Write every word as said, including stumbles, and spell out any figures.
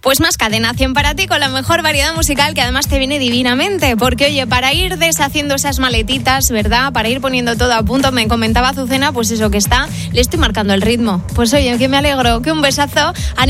Pues más Cadena cien para ti con la mejor variedad musical que además te viene divinamente. Porque oye, para ir deshaciendo esas maletitas, ¿verdad? Para ir poniendo todo a punto, me comentaba Azucena, pues eso que está, le estoy marcando el ritmo. Pues oye, que me alegro, que un besazo.